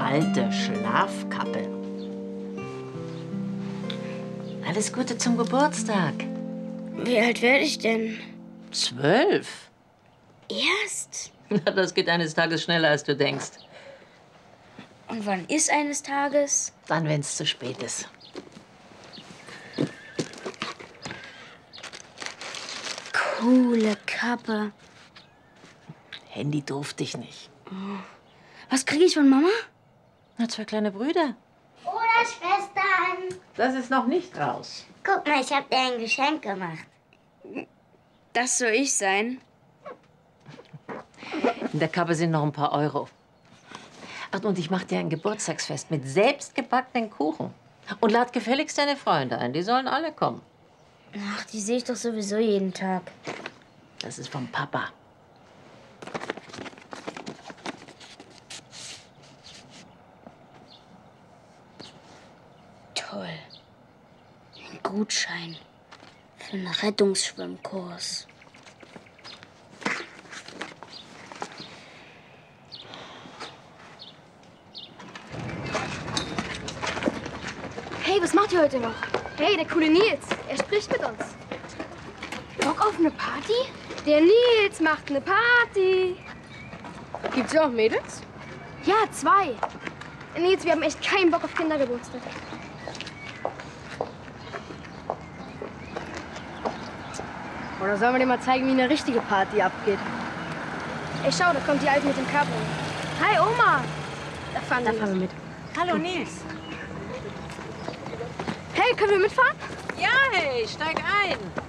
alte Schlafkappe. Alles Gute zum Geburtstag. Wie alt werde ich denn? 12. Erst? Na, das geht eines Tages schneller, als du denkst. Und wann ist eines Tages? Dann, wenn es zu spät ist. Coole Kappe. Handy durfte ich nicht. Was kriege ich von Mama? Na, 2 kleine Brüder. Oder Schwestern. Das ist noch nicht raus. Guck mal, ich habe dir ein Geschenk gemacht. Das soll ich sein? In der Kappe sind noch ein paar Euro. Ach, und ich mache dir ein Geburtstagsfest mit selbstgebackenen Kuchen. Und lad gefälligst deine Freunde ein. Die sollen alle kommen. Ach, die sehe ich doch sowieso jeden Tag. Das ist vom Papa. Toll. Ein Gutschein für einen Rettungsschwimmkurs. Hey, was macht ihr heute noch? Hey, der coole Nils. Er spricht mit uns. Bock auf eine Party? Der Nils macht eine Party. Gibt's ja auch Mädels? Ja, 2. Nils, wir haben echt keinen Bock auf Kindergeburtstag. Oder sollen wir dir mal zeigen, wie eine richtige Party abgeht? Ey, schau, da kommt die Alte mit dem Cabrio. Hi, Oma. Da fahren wir mit. Hallo, Nils. Hey, können wir mitfahren? Ja, hey, steig ein.